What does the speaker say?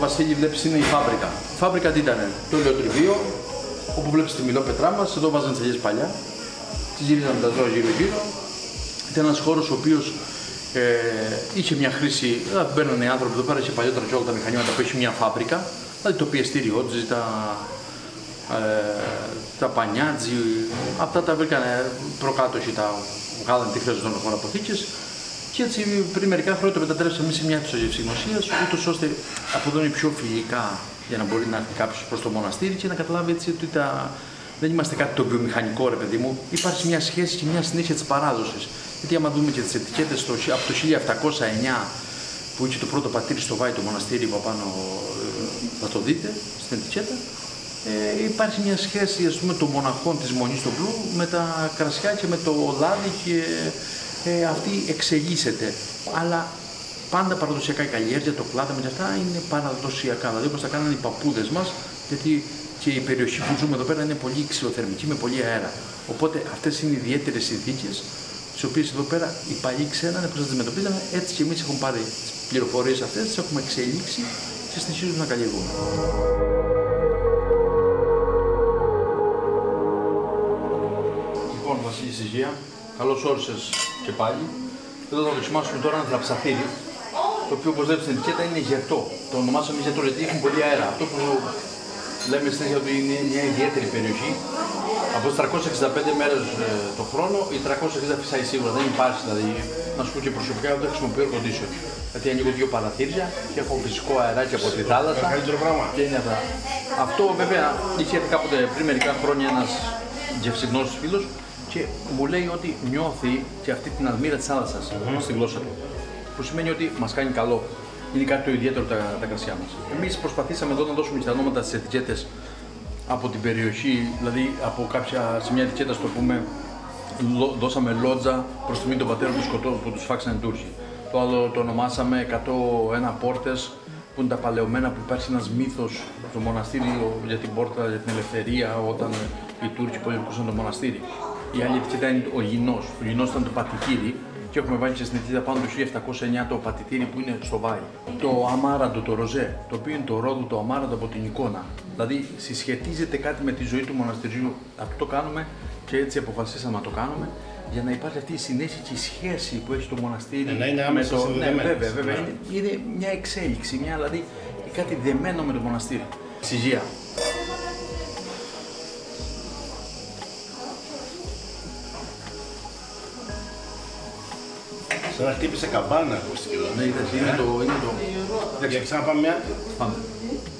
Βασίλη, βλέπεις είναι η φάμπρικα. Η φάμπρικα τι ήταν, το ηλιοτριβείο, όπου βλέπεις τη μιλόπετρά μας, εδώ βάζαν τις ελιές παλιά, τις γύριζαν τα ζώα γύρω-γύρω. Ήταν ένας χώρος ο οποίος είχε μια χρήση, δηλαδή μπαίνανε οι άνθρωποι εδώ πέρα, είχε παλιότερα και όλα τα μηχανήματα που έχει μια φάμπρικα, δηλαδή το πιεστήριό, τα πανιάτζι, αυτά τα βρήκανε προκάτοχοι, τα βγάλανε τι χρειαζόταν χώρα αποθήκες. Και έτσι πριν μερικά χρόνια το μετατρέψαμε εμείς σε μια αίθουσα γευσηγνωσίας, ούτως ώστε από εδώ είναι πιο φιλικά για να μπορεί να έρθει κάποιος προς το μοναστήρι και να καταλάβει έτσι ότι δεν είμαστε κάτι το βιομηχανικό, ρε παιδί μου. Υπάρχει μια σχέση και μια συνέχεια της παράδοσης. Γιατί άμα δούμε και τις ετικέτες από το 1709 που είχε το πρώτο πατήρι στο Βάη, το μοναστήρι που απάνω, θα το δείτε στην ετικέτα, υπάρχει μια σχέση, ας πούμε, των μοναχών της Μονής στο Μπλου με τα κρασιά και με το λάδι και αυτή εξελίσσεται. Αλλά πάντα παραδοσιακά η καλλιέργεια, το κλάδο με αυτά είναι παραδοσιακά. Δηλαδή όπως τα κάνανε οι παππούδες μας, γιατί και η περιοχή που ζούμε εδώ πέρα είναι πολύ ξυλοθερμική με πολύ αέρα. Οπότε αυτές είναι ιδιαίτερες συνθήκες, τις οποίες εδώ πέρα οι παλιοί ξέρανε πώς θα τις αντιμετωπίζανε. Έτσι και εμείς έχουμε πάρει τις πληροφορίες αυτές, τις έχουμε εξελίξει και συνεχίζουμε να καλλιεργούμε. Λοιπόν, Βασίλη Σιγεία, καλώς όρισες και πάλι. Εδώ θα δοκιμάσουμε τώρα ένα θραψαθήρι, το οποίο όπως βλέπετε στην ετικέτα είναι γερτό. Το ονομάσαμε γερτό γιατί έχουν πολύ αέρα. Αυτό που λέμε συνέχεια ότι είναι μια ιδιαίτερη περιοχή. Από τις 365 μέρες το χρόνο, οι 360 φυσάει σίγουρα. Δεν υπάρχει, δηλαδή, να σου πω και προσωπικά, δεν χρησιμοποιώ air condition. Γιατί ανοίγω δύο παραθύρια και έχω φυσικό αεράκι από τη θάλασσα. Και είναι αυτά. Αυτό βέβαια είχε έρθει κάποτε πριν μερικά χρόνια ένας γευσηγνώσης φίλος και μου λέει ότι νιώθει και αυτή την αλμύρα της θάλασσας στη γλώσσα του. Που σημαίνει ότι μας κάνει καλό. Είναι κάτι το ιδιαίτερο τα κρασιά μας. Εμείς προσπαθήσαμε εδώ να δώσουμε και τα ονόματα στις ετικέτες από την περιοχή, δηλαδή από σε μια ετικέτα, στο πούμε, δώσαμε Λότζα προς τιμή των πατέρων που τους φάξανε Τούρκοι. Το άλλο το ονομάσαμε 101 πόρτες, που είναι τα παλαιωμένα, που υπάρχει ένας μύθος στο μοναστήρι για την πόρτα, για την ελευθερία, όταν οι Τούρκοι πολιορκούσαν το μοναστήρι. Η άλλη ετικέτα είναι ο Γινός. Ο Γινός ήταν το πατητήρι και έχουμε βάλει και στην ετικέτα πάνω το 1709 το πατητήρι που είναι στο Βάη. Το αμάραντο, το ροζέ, το οποίο είναι το ρόδο, το αμάραντο από την εικόνα. Δηλαδή συσχετίζεται κάτι με τη ζωή του μοναστηριού. Αυτό το κάνουμε και έτσι αποφασίσαμε να το κάνουμε, για να υπάρχει αυτή η συνέχεια και η σχέση που έχει το μοναστήρι με το. Ναι, βέβαια. Είναι μια εξέλιξη, δηλαδή κάτι δεμένο με το μοναστήρι. Σιγεία. Σαν να χτύπησε καμπάνα ακούστηκε εδώ. Ναι, είναι το. Για ξαναπάμε μια. Πάμε.